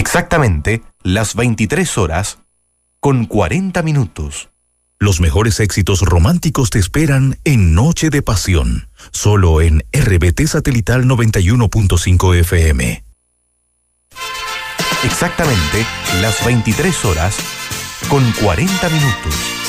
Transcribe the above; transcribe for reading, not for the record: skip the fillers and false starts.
Exactamente las 23 horas con 40 minutos. Los mejores éxitos románticos te esperan en Noche de Pasión, solo en RBT Satelital 91.5 FM. Exactamente las 23 horas con 40 minutos.